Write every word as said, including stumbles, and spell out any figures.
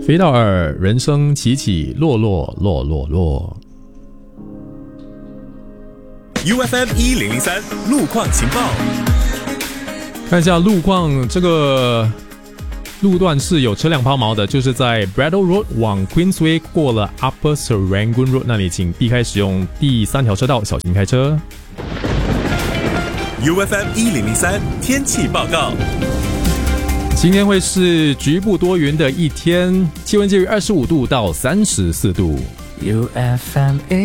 飞到二，人生起起落落落落落。 U F M 一零零三路况情报， 看一下路况，这个路段是有车辆抛锚的，就是在 Braddell Road 往 Queensway 过了 Upper Serangoon Road 那里，请避开使用第三条车道，小心开车。 U F M 一零零三天气报告。 今天会是局部多云的一天，气温介于二十五度到三十四度。 U F M